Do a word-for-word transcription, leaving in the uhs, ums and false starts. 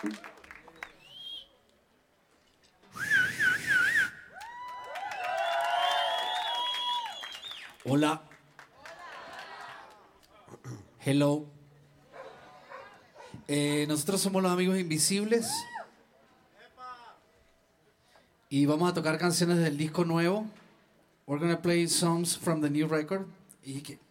Hola. Hello. Eh, nosotros somos los Amigos Invisibles. Y vamos a tocar canciones del disco nuevo. We're gonna play songs from the new record. Y que